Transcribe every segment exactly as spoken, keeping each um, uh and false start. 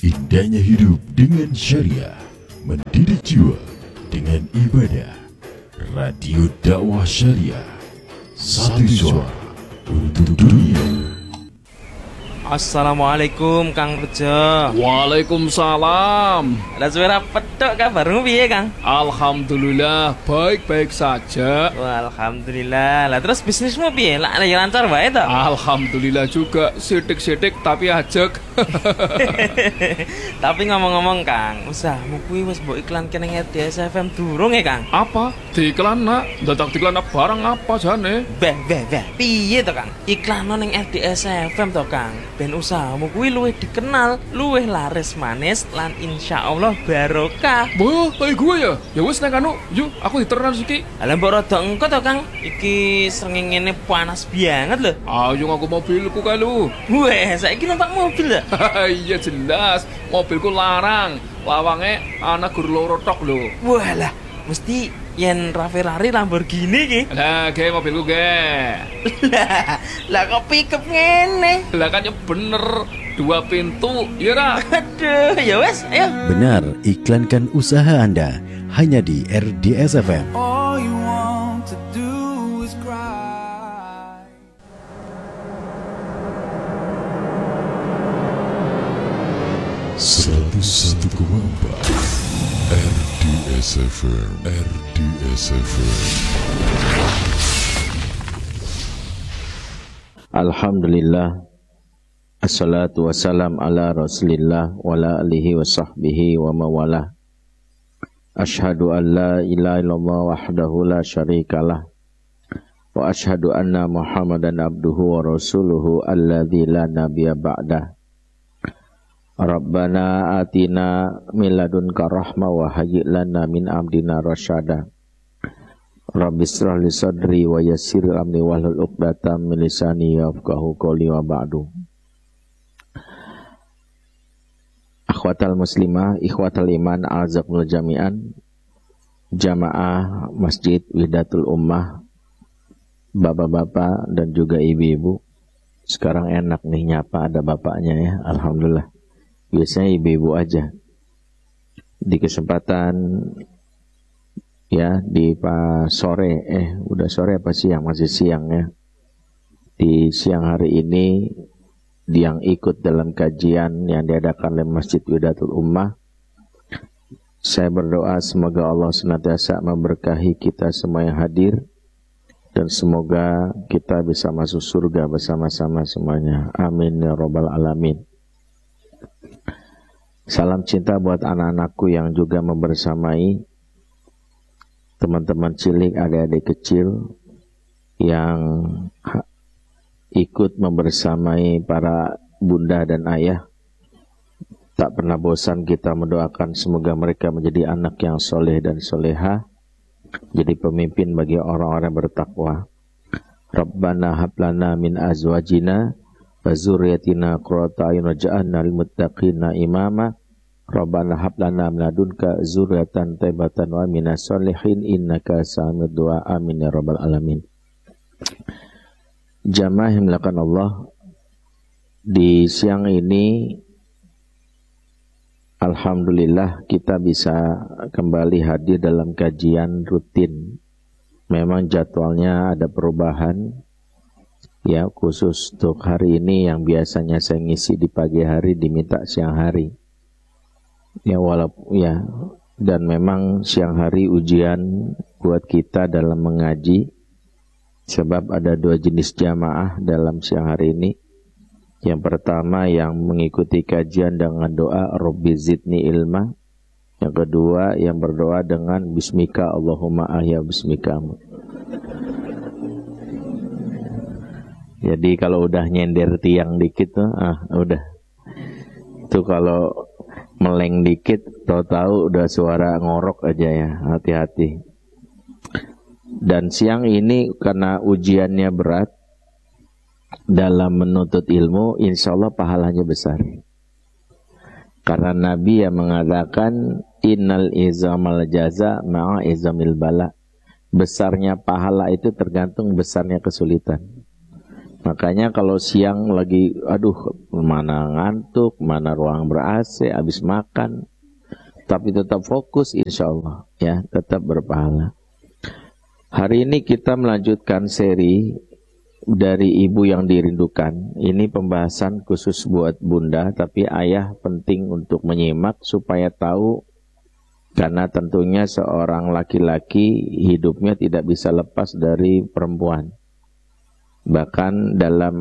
Indahnya hidup dengan syariah, mendidik jiwa dengan ibadah. Radio dakwah syariah, satu suara untuk dunia. Assalamualaikum Kang Rejo. Waalaikumsalam. Ada suara petok kabarmu piye Kang? Alhamdulillah baik-baik saja. Wah, alhamdulillah. Lah terus bisnismu piye? Lah ya lancar wae to? Alhamdulillah juga, sidik-sidik tapi ajek. Tapi ngomong-ngomong Kang, usahamu kuwi wis mbok iklan kene R D S F M durung ya Kang? Apa? Diiklan nak? Dadak diiklan barang apa jane? Beh, beh, beh. Piye to Kang? Iklan ning R D S F M to Kang. Ben usahamu kuwi luwih dikenal, luwih laris manis lan insyaallah barokah. Wah, kayak gue ya? Ya wis nek anu, yuk aku diternan siki. Lah mbok rada engko to Kang. Iki srengenge panas banget lho. Ayo aku mobilku kae lu. Weh, saiki numpak mobil ya? Iya jelas, mobilku larang. Lawange ana gur loro tok lho. Walah, mesti yen Ferrari Lamborghini ki. Lah, ge mobilku ge. Lah, lah kok pickup ngene? Lah kan ya bener, dua pintu, ya ra? Aduh, ya wes, ayo. Benar, iklankan usaha Anda hanya di R D S F M. All you want to do is cry. seratus satu koma empat R D S F M, R D S F M. Alhamdulillah, assalatu wassalam ala rasulillah wa ala alihi wa sahbihi wa mawalah. Ashhadu an la ilaha illallah wahdahu la syarikalah wa ashhadu anna muhammadan abduhu wa rasuluhu alladzi la nabiyya ba'dah. Rabbana atina min ladunka rahmah wa hayyi lana min amrina rasyada. Rabbi shrah li sadri wa yassir amri wahlul 'uqdatam min lisani yafqahu qawli wa ba'du. Akhwatal muslimah, ikhwatal iman, azakumul jami'an. Jamaah Masjid Wihdatul Ummah, bapak-bapak dan juga ibu-ibu. Sekarang enak nih nyapa ada bapaknya ya, alhamdulillah. Biasanya ibu-ibu aja. Di kesempatan ya di pas sore eh udah sore apa siang, masih siang ya. Di siang hari ini yang ikut dalam kajian yang diadakan oleh Masjid Wihdatul Ummah, saya berdoa semoga Allah senantiasa memberkahi kita semua yang hadir dan semoga kita bisa masuk surga bersama-sama semuanya. Amin ya rabbal alamin. Salam cinta buat anak-anakku yang juga membersamai teman-teman cilik, adik-adik kecil yang ikut membersamai para bunda dan ayah. Tak pernah bosan kita mendoakan semoga mereka menjadi anak yang soleh dan soleha, jadi pemimpin bagi orang-orang bertakwa. Rabbana hablana min azwajina wa zurriyatina qurrata a'yun waj'alna lil muttaqina imama. Rabbana hab lana min ladunka dzurriatan thayyibatan wa minas sholihin innaka sami'ud du'a. Amin ya rabbal alamin. Jamaah yang dimuliakan Allah, di siang ini alhamdulillah kita bisa kembali hadir dalam kajian rutin. Memang jadwalnya ada perubahan ya, khusus untuk hari ini yang biasanya saya ngisi di pagi hari diminta siang hari. Ya walaupun ya, dan memang siang hari ujian buat kita dalam mengaji, sebab ada dua jenis jamaah dalam siang hari ini. Yang pertama yang mengikuti kajian dengan doa Rabbi zidni ilma. Yang kedua yang berdoa dengan bismika Allahumma ahya bismika. Jadi kalau udah nyender tiang dikit tuh, ah udah. Itu kalau meleng dikit, tahu-tahu udah suara ngorok aja ya, hati-hati. Dan siang ini karena ujiannya berat dalam menuntut ilmu, insya Allah pahalanya besar. Karena Nabi yang mengatakan innal izamal jaza ma'a izamil bala. Besarnya pahala itu tergantung besarnya kesulitan. Makanya kalau siang lagi, aduh, mana ngantuk, mana ruang ber-A C, habis makan, tapi tetap fokus, insya Allah, ya, tetap berpahala. Hari ini kita melanjutkan seri dari Ibu yang Dirindukan. Ini pembahasan khusus buat bunda, tapi ayah penting untuk menyimak supaya tahu, karena tentunya seorang laki-laki hidupnya tidak bisa lepas dari perempuan. Bahkan dalam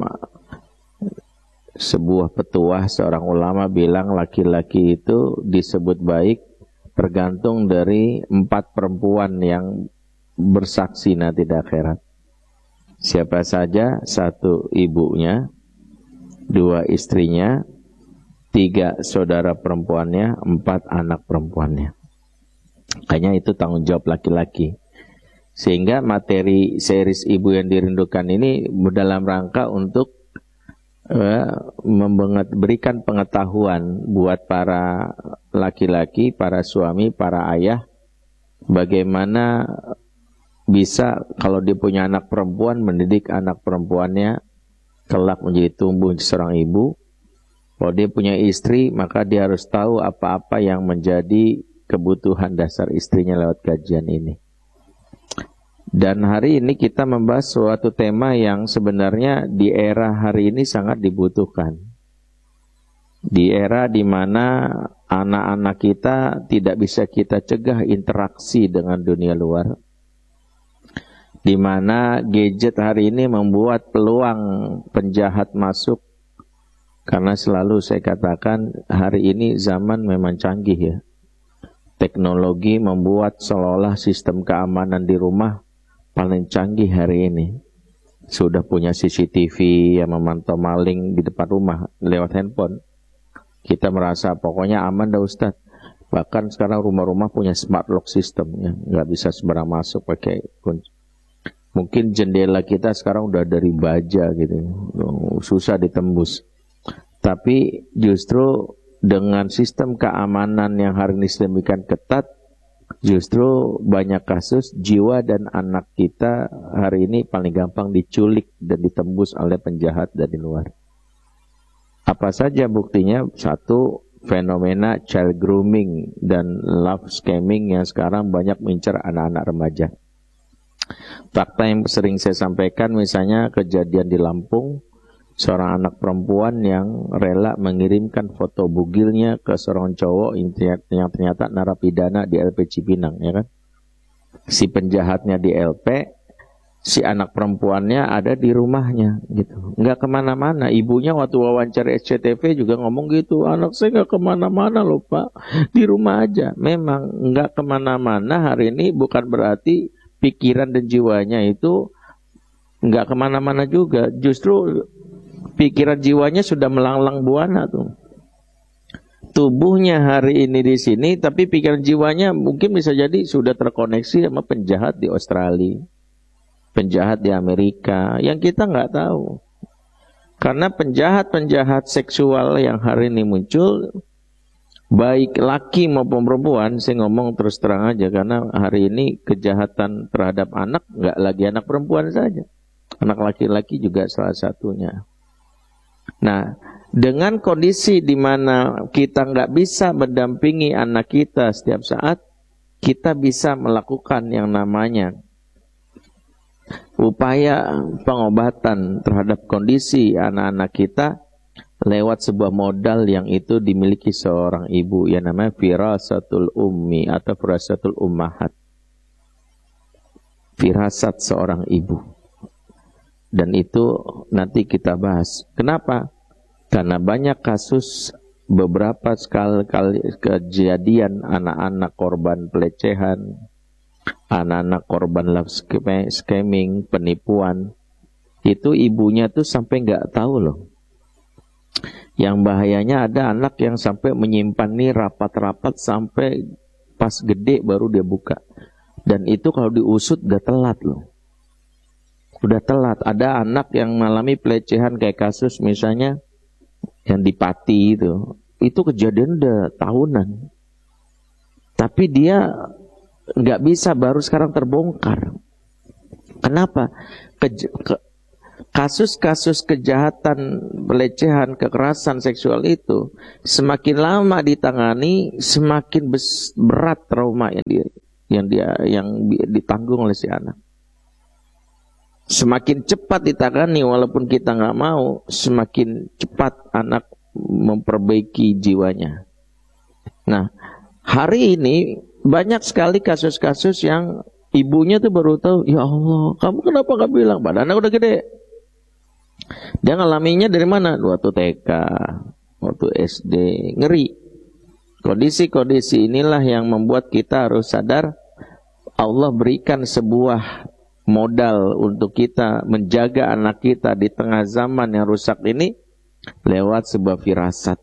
sebuah petuah seorang ulama bilang laki-laki itu disebut baik tergantung dari empat perempuan yang bersaksi nanti di akhirat. Siapa saja? Satu, ibunya, dua, istrinya, tiga, saudara perempuannya, empat, anak perempuannya. Makanya itu tanggung jawab laki-laki. Sehingga materi series Ibu yang Dirindukan ini dalam rangka untuk uh, memberikan pengetahuan buat para laki-laki, para suami, para ayah, bagaimana bisa kalau dia punya anak perempuan, mendidik anak perempuannya kelak menjadi tumbuh seorang ibu. Kalau dia punya istri, maka dia harus tahu apa-apa yang menjadi kebutuhan dasar istrinya lewat kajian ini. Dan hari ini kita membahas suatu tema yang sebenarnya di era hari ini sangat dibutuhkan. Di era di mana anak-anak kita tidak bisa kita cegah interaksi dengan dunia luar. Di mana gadget hari ini membuat peluang penjahat masuk. Karena selalu saya katakan hari ini zaman memang canggih ya. Teknologi membuat seolah-olah sistem keamanan di rumah paling canggih hari ini. Sudah punya C C T V yang memantau maling di depan rumah lewat handphone. Kita merasa pokoknya aman dah Ustaz. Bahkan sekarang rumah-rumah punya smart lock system ya. Nggak bisa sembarang masuk pakai kunci. Mungkin jendela kita sekarang udah dari baja gitu. Susah ditembus. Tapi justru dengan sistem keamanan yang hari ini sedemikian ketat, justru banyak kasus jiwa dan anak kita hari ini paling gampang diculik dan ditembus oleh penjahat dari luar. Apa saja buktinya? Satu, fenomena child grooming dan love scamming yang sekarang banyak mengincar anak-anak remaja. Fakta yang sering saya sampaikan, misalnya kejadian di Lampung, seorang anak perempuan yang rela mengirimkan foto bugilnya ke seorang cowok yang ternyata narapidana di L P Cipinang, ya kan? Si penjahatnya di L P, si anak perempuannya ada di rumahnya, gitu. Nggak kemana-mana. Ibunya waktu wawancara S C T V juga ngomong gitu, anak saya nggak kemana-mana loh Pak, di rumah aja. Memang nggak kemana-mana hari ini bukan berarti pikiran dan jiwanya itu nggak kemana-mana juga. Justru pikiran jiwanya sudah melanglang buana tuh. Tubuhnya hari ini di sini, tapi pikiran jiwanya mungkin bisa jadi sudah terkoneksi sama penjahat di Australia, penjahat di Amerika, yang kita nggak tahu. Karena penjahat-penjahat seksual yang hari ini muncul, baik laki maupun perempuan, saya ngomong terus terang aja, karena hari ini kejahatan terhadap anak nggak lagi anak perempuan saja, anak laki-laki juga salah satunya. Nah, dengan kondisi di mana kita nggak bisa mendampingi anak kita setiap saat, kita bisa melakukan yang namanya upaya pengobatan terhadap kondisi anak-anak kita lewat sebuah modal yang itu dimiliki seorang ibu yang namanya firasatul ummi atau firasatul ummahat. Firasat seorang ibu. Dan itu nanti kita bahas. Kenapa? Karena banyak kasus, beberapa sekali kali kejadian anak-anak korban pelecehan, anak-anak korban love scamming, penipuan, itu ibunya tuh sampai nggak tahu loh. Yang bahayanya ada anak yang sampai menyimpan nih rapat-rapat sampai pas gede baru dia buka. Dan itu kalau diusut udah telat loh. Udah telat. Ada anak yang mengalami pelecehan kayak kasus misalnya yang di Pati itu. Itu kejadian udah tahunan. Tapi dia nggak bisa, baru sekarang terbongkar. Kenapa? Ke, ke, kasus-kasus kejahatan, pelecehan, kekerasan seksual itu semakin lama ditangani, semakin berat trauma yang dia yang dia yang ditanggung oleh si anak. Semakin cepat ditangani walaupun kita nggak mau, semakin cepat anak memperbaiki jiwanya. Nah, hari ini banyak sekali kasus-kasus yang ibunya tuh baru tahu, ya Allah, kamu kenapa nggak bilang? Padahal anak udah gede. Dia ngalaminya dari mana? Waktu T K, waktu S D, ngeri. Kondisi-kondisi inilah yang membuat kita harus sadar Allah berikan sebuah modal untuk kita menjaga anak kita di tengah zaman yang rusak ini lewat sebuah firasat.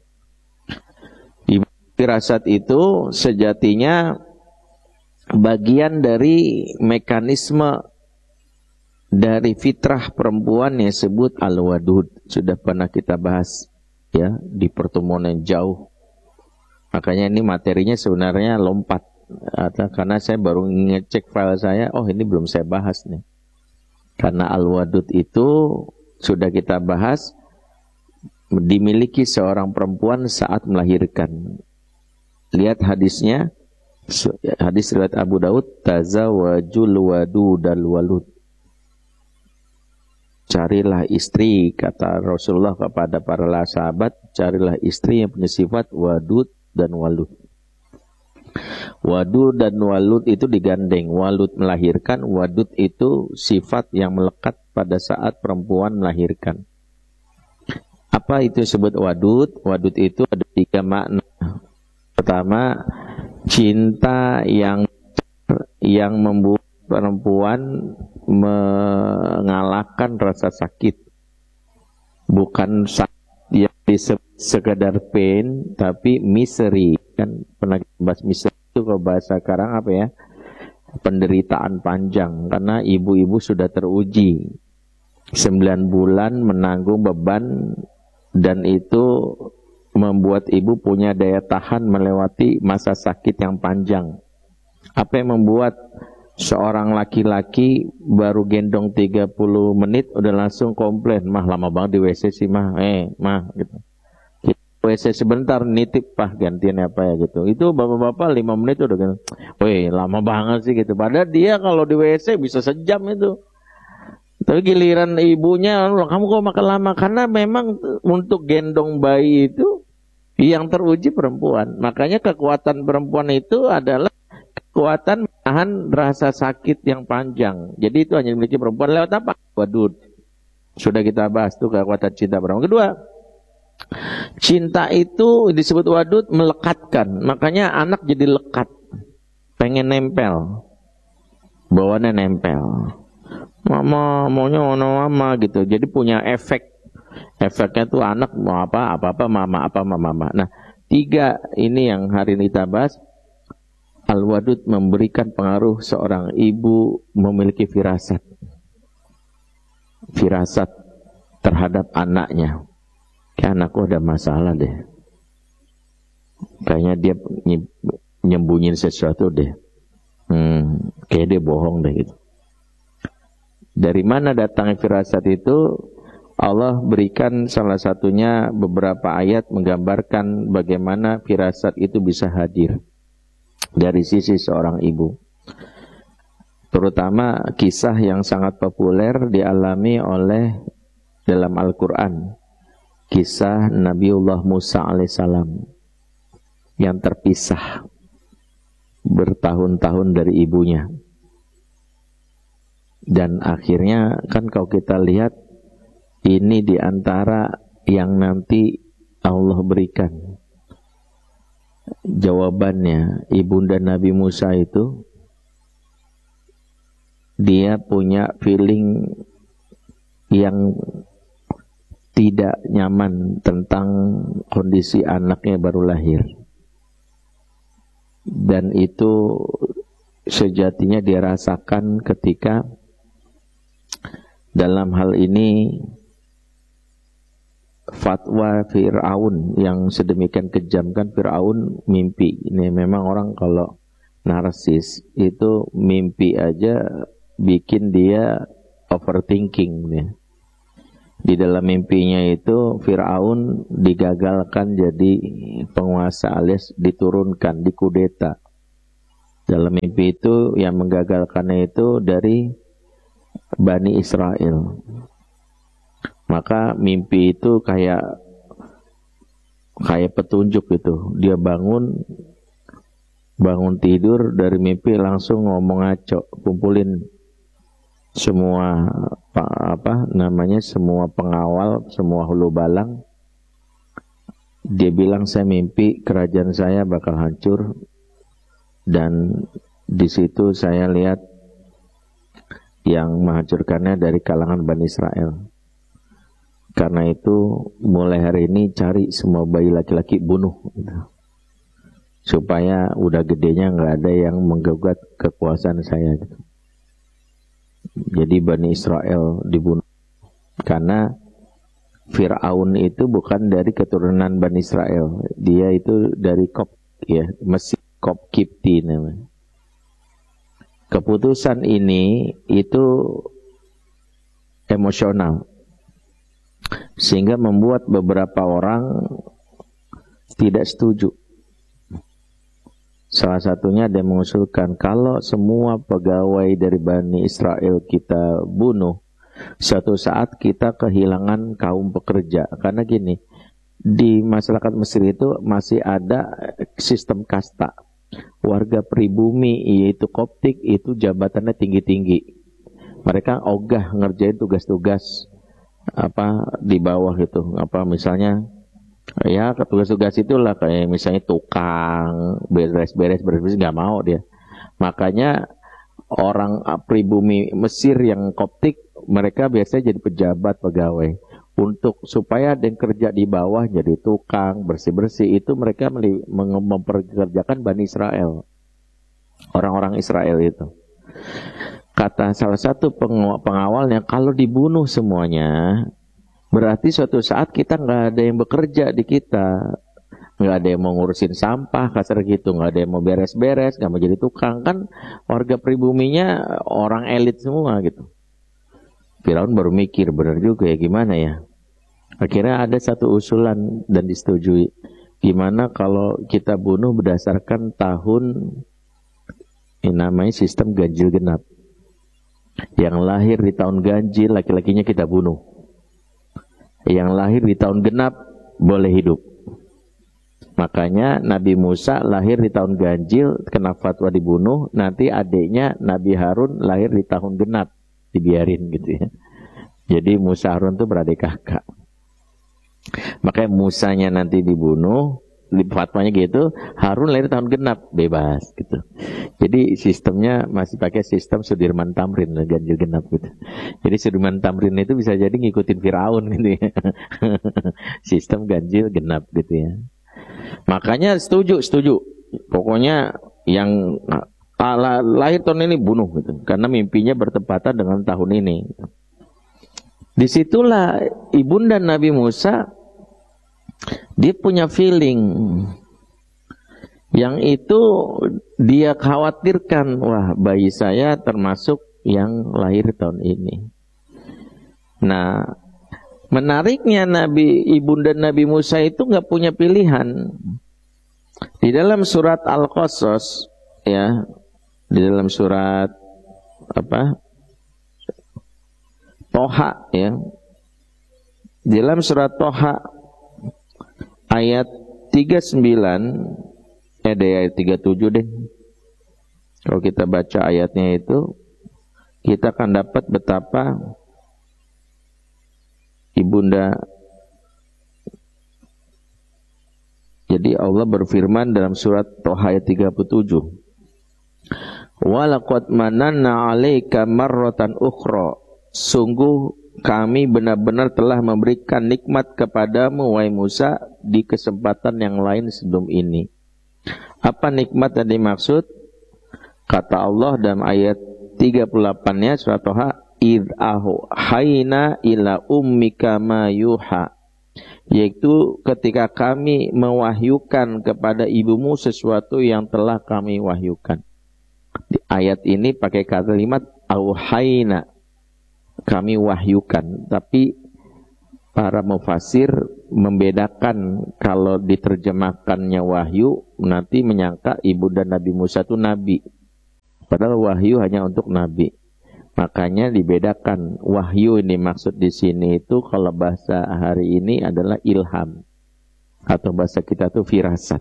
Firasat itu sejatinya bagian dari mekanisme dari fitrah perempuan yang disebut al-wadud. Sudah pernah kita bahas ya di pertemuan yang jauh. Makanya ini materinya sebenarnya lompat. Atau karena saya baru ngecek file saya, oh ini belum saya bahas nih. Karena al-wadud itu sudah kita bahas, dimiliki seorang perempuan saat melahirkan. Lihat hadisnya, hadis riwayat Abu Daud, tazawwajul wadudal walud. Carilah istri, kata Rasulullah kepada para sahabat, carilah istri yang punya sifat wadud dan walud. Wadud dan walud itu digandeng. Walud melahirkan, wadud itu sifat yang melekat pada saat perempuan melahirkan. Apa itu disebut wadud? Wadud itu ada tiga makna. Pertama, cinta yang yang membuat perempuan mengalahkan rasa sakit. Bukan sakit yang disebut sekedar pain, tapi misery. Kan pernah bahas misery itu kalau bahasa sekarang apa ya? Penderitaan panjang. Karena ibu-ibu sudah teruji sembilan bulan menanggung beban, dan itu membuat ibu punya daya tahan melewati masa sakit yang panjang. Apa yang membuat seorang laki-laki baru gendong tiga puluh menit udah langsung komplain, mah lama banget di W C sih mah, eh mah gitu. W C sebentar nitip pah gantian apa ya gitu. Itu bapak-bapak lima menit udah gitu. Weh lama banget sih gitu. Padahal dia kalau di W C bisa sejam itu. Tapi giliran ibunya, kamu kok makan lama? Karena memang untuk gendong bayi itu yang teruji perempuan. Makanya kekuatan perempuan itu adalah kekuatan menahan rasa sakit yang panjang. Jadi itu hanya dimiliki perempuan lewat apa? Wadud. Sudah kita bahas tuh kekuatan cinta perempuan. Kedua, cinta itu disebut wadud, melekatkan. Makanya anak jadi lekat, pengen nempel, bawaannya nempel. Mama maunya mana mama gitu. Jadi punya efek. Efeknya tuh anak mau apa apa apa mama apa mama mama. Nah tiga ini yang hari ini kita bahas. Al-wadud memberikan pengaruh seorang ibu memiliki firasat, firasat terhadap anaknya. Kayak anakku ada masalah deh. Kayaknya dia nyembunyiin sesuatu deh. Hmm, kayak dia bohong deh gitu. Dari mana datangnya firasat itu? Allah berikan salah satunya beberapa ayat menggambarkan bagaimana firasat itu bisa hadir dari sisi seorang ibu. Terutama kisah yang sangat populer dialami oleh dalam Al-Quran. Kisah Nabiullah Musa alaihissalam yang terpisah bertahun-tahun dari ibunya. Dan akhirnya kan kalau kita lihat ini diantara yang nanti Allah berikan jawabannya. Ibunda Nabi Musa itu dia punya feeling yang tidak nyaman tentang kondisi anaknya baru lahir. Dan itu sejatinya dia rasakan ketika dalam hal ini fatwa Fir'aun yang sedemikian kejam. Kan Fir'aun mimpi. Ini memang orang kalau narsis itu mimpi aja bikin dia overthinking nih. Di dalam mimpinya itu Fir'aun digagalkan jadi penguasa alias diturunkan, dikudeta. Dalam mimpi itu yang menggagalkannya itu dari Bani Israel. Maka mimpi itu kayak kayak petunjuk gitu. Dia bangun bangun tidur dari mimpi langsung ngomong ngaco, kumpulin semua apa namanya semua pengawal, semua hulu balang. Dia bilang saya mimpi kerajaan saya bakal hancur dan di situ saya lihat yang menghancurkannya dari kalangan Bani Israel. Karena itu mulai hari ini cari semua bayi laki-laki bunuh gitu. Supaya udah gedenya nggak ada yang menggugat kekuasaan saya gitu. Jadi Bani Israel dibunuh karena Fir'aun itu bukan dari keturunan Bani Israel, dia itu dari Kop, ya, Mesir, Kop Kipti namanya. Keputusan ini itu emosional sehingga membuat beberapa orang tidak setuju. Salah satunya ada yang mengusulkan kalau semua pegawai dari Bani Israel kita bunuh, suatu saat kita kehilangan kaum pekerja. Karena gini, di masyarakat Mesir itu masih ada sistem kasta. Warga pribumi yaitu Koptik itu jabatannya tinggi-tinggi. Mereka ogah ngerjain tugas-tugas apa di bawah itu. Apa misalnya ya tugas-tugas itulah kayak misalnya tukang beres-beres beres-beres nggak mau dia. Makanya orang pribumi Mesir yang Koptik mereka biasanya jadi pejabat pegawai untuk supaya ada yang kerja di bawah jadi tukang bersih-bersih itu mereka memperkerjakan Bani Israel, orang-orang Israel itu. Kata salah satu pengawalnya kalau dibunuh semuanya berarti suatu saat kita nggak ada yang bekerja di kita, nggak ada yang mau ngurusin sampah kasar gitu, nggak ada yang mau beres-beres, nggak mau jadi tukang, kan warga pribuminya orang elit semua gitu. Firaun baru mikir benar juga ya gimana ya. Akhirnya ada satu usulan dan disetujui. Gimana kalau kita bunuh berdasarkan tahun ini namanya sistem ganjil genap. Yang lahir di tahun ganjil laki-lakinya kita bunuh. Yang lahir di tahun genap boleh hidup. Makanya Nabi Musa lahir di tahun ganjil, kena fatwa dibunuh. Nanti adiknya Nabi Harun lahir di tahun genap, dibiarin gitu ya. Jadi Musa Harun itu beradik kakak. Makanya Musanya nanti dibunuh, di fatwanya gitu, Harun lahir tahun genap, bebas gitu. Jadi sistemnya masih pakai sistem Sudirman Tamrin, ganjil genap gitu. Jadi Sudirman Tamrin itu bisa jadi ngikutin Firaun gitu ya. Sistem ganjil genap gitu ya. Makanya setuju, setuju. Pokoknya yang lahir tahun ini bunuh gitu. Karena mimpinya bertepatan dengan tahun ini. Disitulah ibunda Nabi Musa dia punya feeling yang itu dia khawatirkan, wah bayi saya termasuk yang lahir tahun ini. Nah, menariknya Nabi ibunda Nabi Musa itu nggak punya pilihan. Di dalam surat Al-Qasas ya, di dalam surat apa? Toha ya. Di dalam surat Toha ayat tiga puluh sembilan, eh deh ayat tiga puluh tujuh deh. Kalau kita baca ayatnya itu, kita akan dapat betapa ibunda. Jadi Allah berfirman dalam surat Toha ayat tiga puluh tujuh. Wa laqad mananna 'alaika marratan ukhra. Sungguh kami benar-benar telah memberikan nikmat kepadamu wahai Musa di kesempatan yang lain sebelum ini. Apa nikmat yang dimaksud? Kata Allah dalam ayat tiga puluh delapan-nya surat Toha, id ahu hayna ila ummika ma yuha, yaitu ketika kami mewahyukan kepada ibumu sesuatu yang telah kami wahyukan. Di ayat ini pakai kalimat auhayna, kami wahyukan, tapi para mufasir membedakan kalau diterjemahkannya wahyu nanti menyangka ibu dan Nabi Musa itu nabi. Padahal wahyu hanya untuk nabi. Makanya dibedakan wahyu ini maksud di sini itu kalau bahasa hari ini adalah ilham atau bahasa kita itu firasat.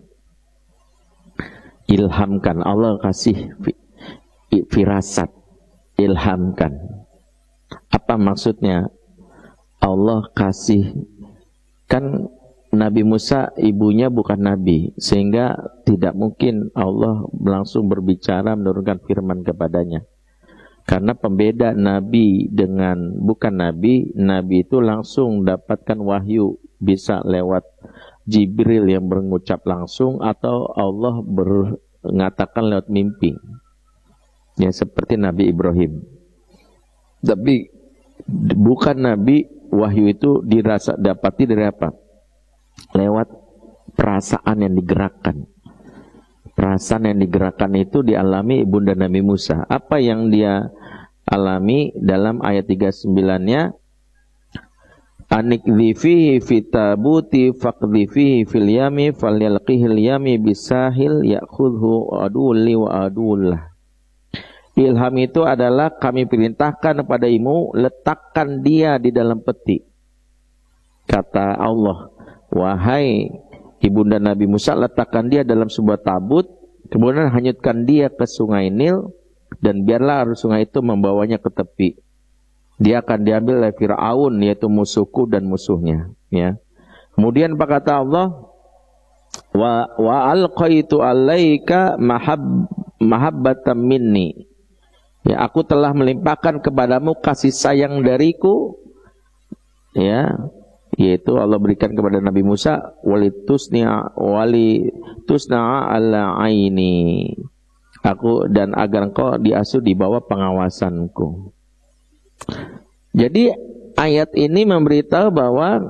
Ilhamkan, Allah kasih firasat, ilhamkan. Apa maksudnya? Allah kasih, kan Nabi Musa ibunya bukan nabi, sehingga tidak mungkin Allah langsung berbicara menurunkan firman kepadanya. Karena pembeda nabi dengan bukan nabi, nabi itu langsung dapatkan wahyu, bisa lewat Jibril yang mengucap langsung atau Allah mengatakan lewat mimpi. Ya seperti Nabi Ibrahim. Tapi bukan nabi, wahyu itu dirasa dapati dari apa? Lewat perasaan yang digerakkan. Perasaan yang digerakkan itu dialami ibunda Nabi Musa. Apa yang dia alami dalam ayat tiga puluh sembilan-nya? Anikdhifihi fitabuti faqdhifihi fil yami falyalqihil yami bisahil ya'khudhu adulli wa adullah. Ilham itu adalah kami perintahkan kepadamu, letakkan dia di dalam peti. Kata Allah, wahai ibunda Nabi Musa, letakkan dia dalam sebuah tabut, kemudian hanyutkan dia ke sungai Nil, dan biarlah arus sungai itu membawanya ke tepi. Dia akan diambil oleh Fir'aun, yaitu musuhku dan musuhnya. Ya. Kemudian apa kata Allah? Wa, wa alqaitu alaika mahab, mahabbatan minni. Ya, aku telah melimpahkan kepadamu kasih sayang dariku, ya, yaitu Allah berikan kepada Nabi Musa, walitusnia walitusna ala aini. Aku dan agar engkau diasuh di bawah pengawasanku. Jadi ayat ini memberitahu bahwa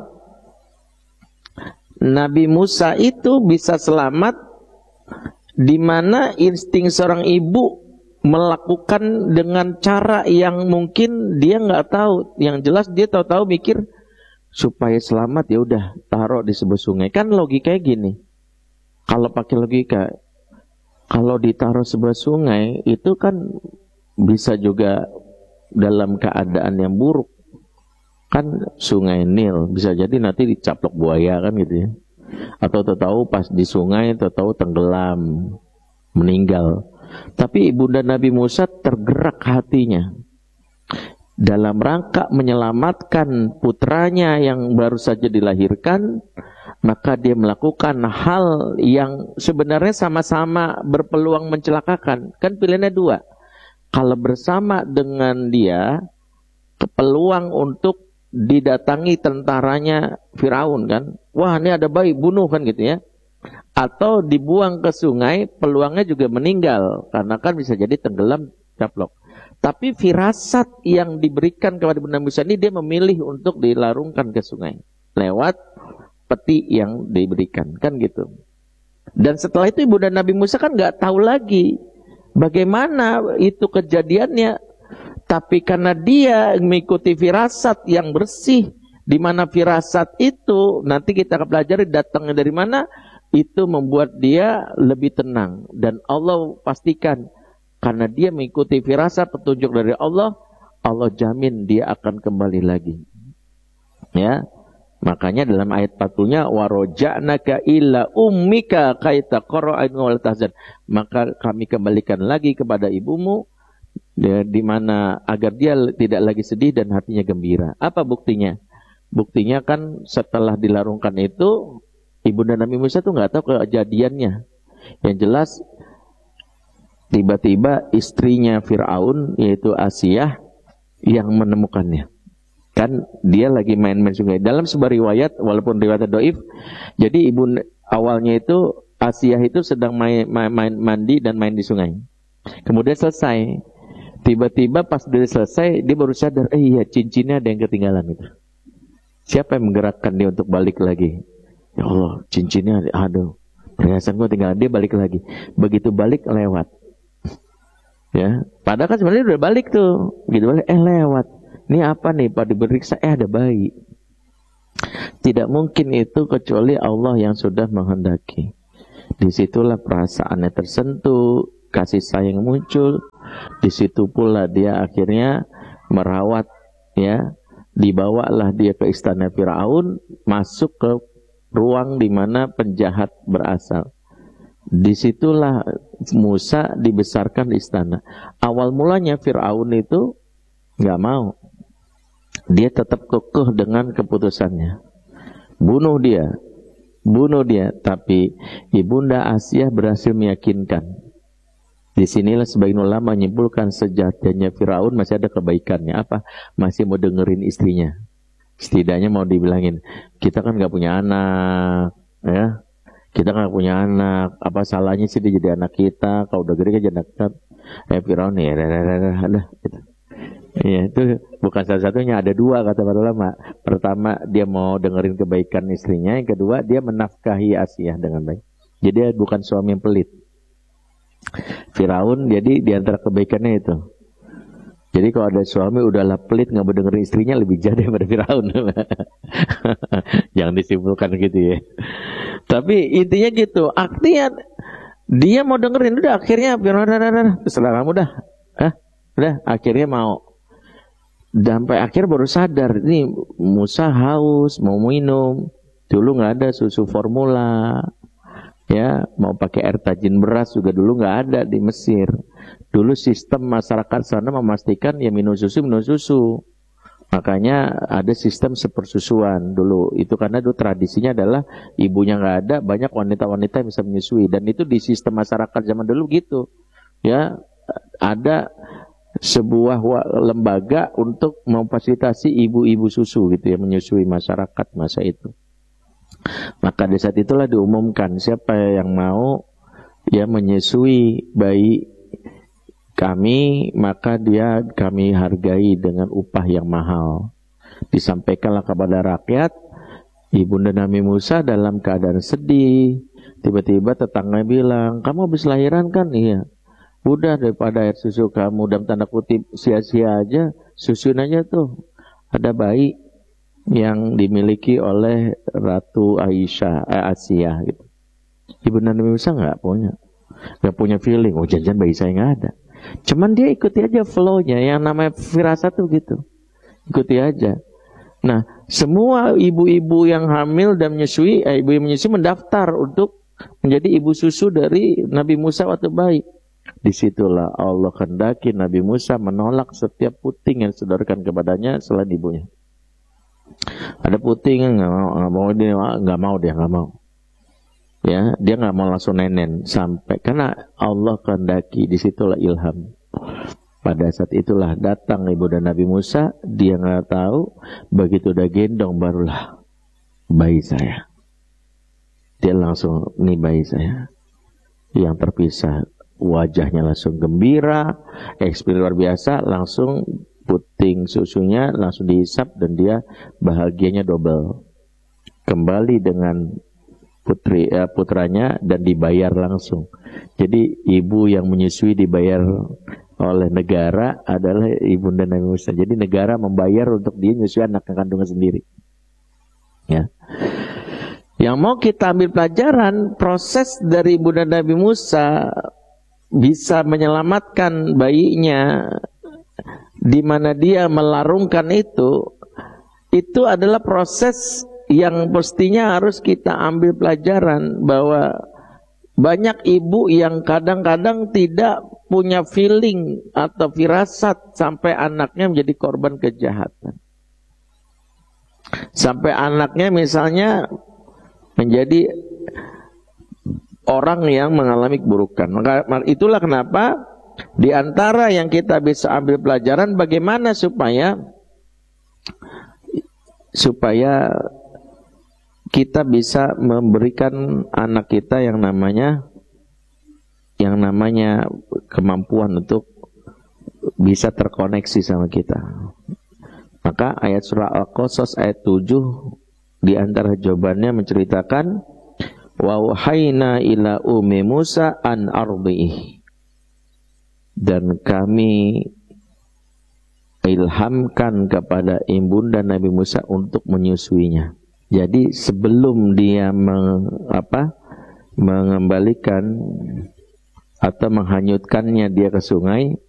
Nabi Musa itu bisa selamat di mana insting seorang ibu melakukan dengan cara yang mungkin dia nggak tahu. Yang jelas dia tahu-tahu mikir supaya selamat ya udah taruh di sebuah sungai. Kan logikanya gini. Kalau pakai logika, kalau ditaruh sebuah sungai itu kan bisa juga dalam keadaan yang buruk. Kan sungai Nil bisa jadi nanti dicaplok buaya kan gitu ya. Atau tahu pas di sungai tahu tenggelam, meninggal. Tapi ibunda Nabi Musa tergerak hatinya dalam rangka menyelamatkan putranya yang baru saja dilahirkan, maka dia melakukan hal yang sebenarnya sama-sama berpeluang mencelakakan. Kan pilihannya dua. Kalau bersama dengan dia, peluang untuk didatangi tentaranya Firaun kan. Wah, ini ada bayi, bunuh kan gitu ya. Atau dibuang ke sungai, peluangnya juga meninggal karena kan bisa jadi tenggelam, caplok. Tapi firasat yang diberikan kepada Nabi Musa ini, dia memilih untuk dilarungkan ke sungai lewat peti yang diberikan, kan gitu. Dan setelah itu ibunda Nabi Musa kan nggak tahu lagi bagaimana itu kejadiannya. Tapi karena dia mengikuti firasat yang bersih, di mana firasat itu nanti kita akan pelajari datangnya dari mana, itu membuat dia lebih tenang. Dan Allah pastikan karena dia mengikuti firasat petunjuk dari Allah, Allah jamin dia akan kembali lagi. Ya, makanya dalam ayat empat puluh-nya waroja'naka illa ummika kaita qara'in wal tahzan. Maka kami kembalikan lagi kepada ibumu, ya, di mana agar dia tidak lagi sedih dan hatinya gembira. Apa buktinya? Buktinya kan setelah dilarungkan itu, ibunda Nabi Musa tuh nggak tahu kejadiannya. Yang jelas tiba-tiba istrinya Fir'aun yaitu Asiyah yang menemukannya. Kan dia lagi main-main sungai. Dalam sebuah riwayat, walaupun riwayat doif, jadi ibu awalnya itu Asiyah itu sedang main, main, main mandi dan main di sungai. Kemudian selesai. Tiba-tiba pas dia selesai, dia baru sadar, eh iya cincinnya ada yang ketinggalan itu. Siapa yang menggerakkan dia untuk balik lagi? Ya Allah, cincinnya aduh, perhiasan gua tinggal, dia balik lagi. Begitu balik lewat. Ya, padahal kan sebenarnya udah balik tuh. Begitu balik, eh lewat. Ini apa nih? Pada diperiksa, eh ada bayi. Tidak mungkin itu kecuali Allah yang sudah menghendaki. Disitulah perasaannya tersentuh, kasih sayang muncul. Disitu pula dia akhirnya merawat, ya, dibawalah dia ke istana Firaun, masuk ke ruang di mana penjahat berasal. Disitulah Musa dibesarkan di istana. Awal mulanya Firaun itu nggak mau, dia tetap kekeh dengan keputusannya, bunuh dia, bunuh dia. Tapi ibunda Asiyah berhasil meyakinkan. Disinilah sebagian ulama menyimpulkan sejatinya Firaun masih ada kebaikannya. Apa? Masih mau dengerin istrinya. Setidaknya mau dibilangin, kita kan nggak punya anak, ya. Kita nggak punya anak, apa salahnya sih dia jadi anak kita? Kalau udah gede kan jadi anak kita. Eh Firaun ya, ada. Iya, itu bukan salah satunya, ada dua kata para ulama. Pertama, dia mau dengerin kebaikan istrinya. Yang kedua, dia menafkahi Asiyah dengan baik. Jadi dia bukan suami yang pelit. Firaun jadi diantara kebaikannya itu. Jadi kalau ada suami udahlah pelit nggak mau dengerin istrinya, lebih jahat daripada Firaun. Jangan disimpulkan gitu ya. Tapi intinya gitu. Artinya dia mau dengerin, udah akhirnya Firaun terserah kamu dah. Hah? Udah akhirnya mau. Sampai akhir baru sadar, ini Musa haus, mau minum. Dulu nggak ada susu formula. Ya, mau pakai air tajin beras juga dulu nggak ada di Mesir. Dulu sistem masyarakat sana memastikan ya minum susu, minum susu. Makanya ada sistem sepersusuan dulu. Itu karena dulu tradisinya adalah ibunya nggak ada, banyak wanita-wanita yang bisa menyusui. Dan itu di sistem masyarakat zaman dulu gitu. Ya, ada sebuah lembaga untuk memfasilitasi ibu-ibu susu gitu ya, menyusui masyarakat masa itu. Maka di saat itulah diumumkan siapa yang mau ya menyusui bayi kami, maka dia kami hargai dengan upah yang mahal. Disampaikanlah kepada rakyat. Ibunda Nabi Musa dalam keadaan sedih. Tiba-tiba tetangga bilang, kamu habis lahiran kan? Iya. Udah, daripada air susu kamu dalam tanda kutip sia-sia aja, susun aja tuh. Ada bayi yang dimiliki oleh Ratu Aisyah, eh, Asiyah gitu. Ibunda Nabi Musa nggak punya, nggak punya feeling. Oh, jangan bayi saya nggak ada. Cuman dia ikuti aja flow-nya, yang namanya firasat tuh gitu. Ikuti aja. Nah, semua ibu-ibu yang hamil dan menyusui, eh, ibu yang menyusui mendaftar untuk menjadi ibu susu dari Nabi Musa waktu bayi. Disitulah Allah kehendaki Nabi Musa menolak setiap puting yang disodorkan kepadanya selain ibunya. Ada puting yang nggak mau, nggak mau dia nggak mau dia nggak mau. Ya, dia nggak mau langsung nenen sampai karena Allah kehendaki. Disitulah ilham. Pada saat itulah datang ibu dan Nabi Musa, dia nggak tahu, begitu udah gendong barulah bayi saya. Dia langsung, nih bayi saya yang terpisah, wajahnya langsung gembira, ekspresi luar biasa, langsung puting susunya langsung dihisap dan dia bahagianya double. Kembali dengan putri eh, putranya dan dibayar langsung. Jadi ibu yang menyusui dibayar oleh negara adalah ibunda Nabi Musa. Jadi negara membayar untuk dia menyusui anak kandungan sendiri. Ya. Yang mau kita ambil pelajaran, proses dari ibunda Nabi Musa bisa menyelamatkan bayinya, di mana dia melarungkan itu, itu adalah proses yang pastinya harus kita ambil pelajaran bahwa banyak ibu yang kadang-kadang tidak punya feeling atau firasat sampai anaknya menjadi korban kejahatan. Sampai anaknya misalnya menjadi orang yang mengalami keburukan. Maka itulah kenapa di antara yang kita bisa ambil pelajaran bagaimana supaya supaya kita bisa memberikan anak kita yang namanya yang namanya kemampuan untuk bisa terkoneksi sama kita. Maka ayat surah Al-Qasas ayat tujuh di antara jawabannya menceritakan wa wahayna ila ummi Musa an ardihi, dan kami ilhamkan kepada ibunda Nabi Musa untuk menyusuinya. Jadi sebelum dia meng, apa, mengembalikan atau menghanyutkannya dia ke sungai,